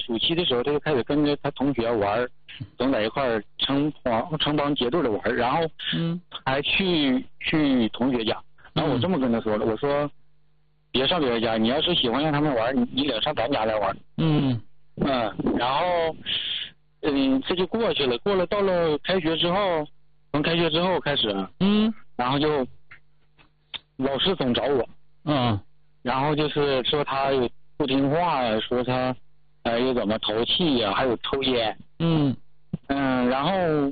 暑期的时候，他就开始跟着他同学玩，总在一块儿成帮结队的玩，然后还去同学家。然后我这么跟他说了，我说别上别人家，你要是喜欢让他们玩，你领上咱家来玩。然后这就过去了，到了开学之后，从开学之后开始，然后就老师总找我，然后就是说他有不听话呀，说他又怎么淘气呀，还有抽烟，然后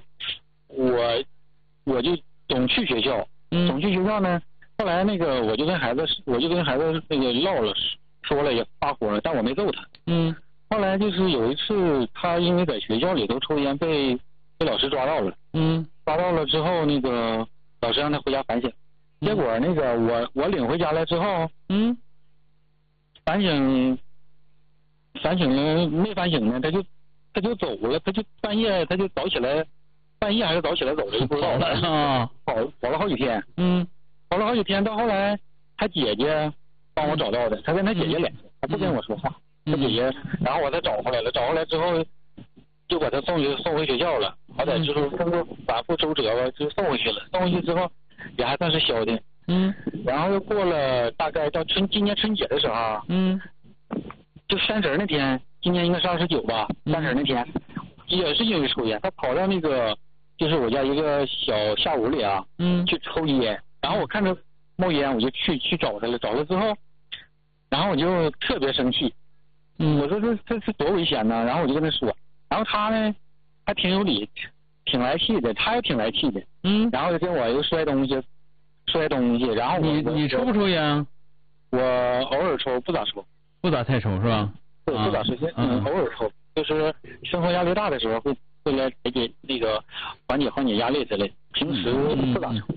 我就总去学校，呢，后来那个我就跟孩子那个唠了，说了也发火了，但我没揍他。后来就是有一次，他因为在学校里头抽烟被老师抓到了。抓到了之后，那个老师让他回家反省。结果那个我领回家来之后，反省了没反省呢，他就走了，他就半夜他就早起来，半夜还是早起来走了，就不知道了。跑了好几天。跑了好几天，到后来他姐姐帮我找到的，他跟他姐姐联系，他不跟我说话。他姐姐，然后我才找回来了。找回来之后，就把他送回学校了。好歹就是通过反复周折吧，就送回去了。送回去之后，也还算是消停。然后又过了大概到今年春节的时候，就30那天，今年应该是29吧，30那天，也是因为抽烟，他跑到那个就是我家一个小下屋里啊，去抽烟。然后我看着冒烟，我就去找他了。找了之后，然后我就特别生气。我说这是多危险呢，然后我就跟他说，然后他呢还挺有理，挺来气的，他也挺来气的，然后就跟我又摔东西，然后你抽不抽烟啊？ 我偶尔抽，不咋抽， 不咋太抽是吧？ 对，不咋抽，偶尔抽，就是生活压力大的时候会来那个缓解压力之类，平时不咋抽。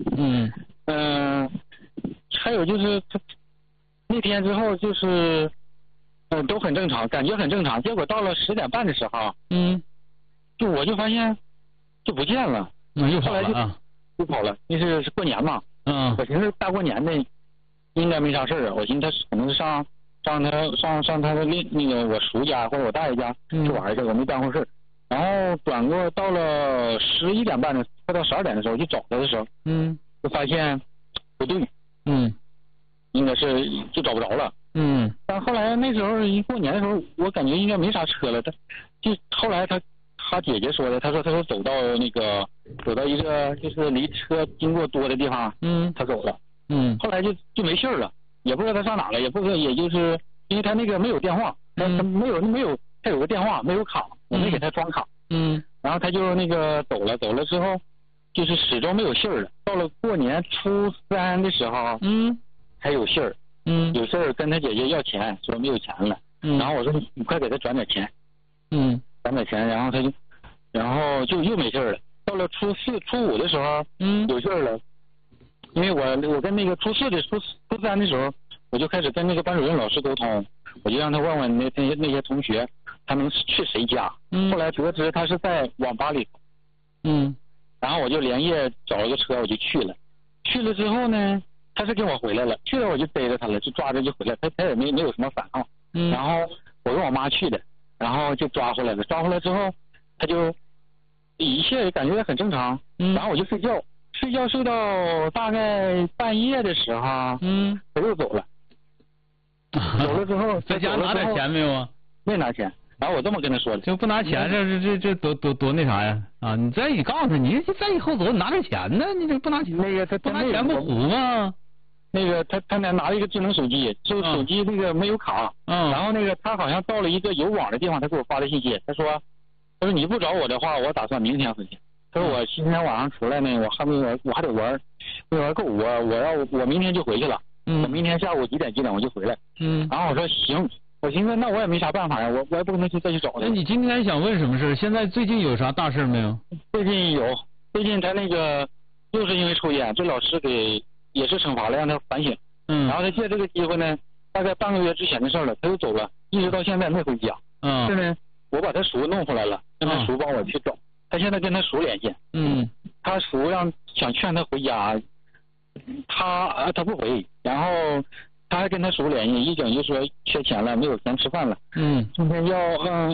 还有就是他那天之后就是都很正常，感觉很正常。结果到了10点半的时候，就我就发现就不见了， 又跑了啊！ 又跑了，那是过年嘛。我寻思大过年的应该没啥事儿啊，我寻思他可能是上他的那个我叔家或者我大爷家去玩去，我没当回事。然后转过到了11点半的，快到12点的时候去找他的时候，就发现不对，应该是就找不着了。但后来那时候一过年的时候，我感觉应该没啥车了。就后来他姐姐说的，他说走到一个就是离车经过多的地方，他走了。后来就没信儿了，也不知道他上哪了，也不知道，也就是因为他那个没有电话，他没有，他有个电话没有卡，我没给他装卡。然后他就那个走了之后，就是始终没有信儿了。到了过年初3的时候，才有信儿。有事儿跟他姐姐要钱，说没有钱了。然后我说你快给他转点钱。转点钱，然后就又没事了。到了初4、初5的时候，有事了。因为我跟那个初3的时候，我就开始跟那个班主任老师沟通，我就让他问问那些同学，他能去谁家。后来得知他是在网吧里。然后我就连夜找了个车，我就去了。去了之后呢，他是跟我回来了，去了我就逮着他了，就抓着就回来，他也没有什么反抗。然后我跟我妈去的，然后就抓回来了。抓回来之后，他就一切感觉很正常。然后我就睡觉睡到大概半夜的时候，他又走了。走了之后， 在家拿点钱没有啊？ 没拿钱。然后我这么跟他说的， 就不拿钱，这多那啥呀？啊，你告诉他，你再以后走，你拿点钱呢？你这不拿钱， 那个他不拿钱不虎吗？ 那个他拿了一个智能手机，就手机那个没有卡。然后那个他好像到了一个有网的地方，他给我发的信息，他说你不找我的话，我打算明天回去。他说我今天晚上出来呢，我还得玩，没玩够，我明天就回去了。我明天下午几点我就回来。然后我说行。我寻思那我也没啥办法呀，我也不可能再去找他。 那你今天想问什么事？现在最近有啥大事没有？ 最近他那个又是因为抽烟，这老师也是惩罚了，让他反省。然后他借这个机会呢，大概半个月之前的事了，他就走了，一直到现在没回家。这呢，我把他叔弄回来了，让他叔帮我去找。他现在跟他叔联系。他叔想劝他回家，他不回，然后他还跟他叔联系，一整就说缺钱了，没有钱吃饭了。今天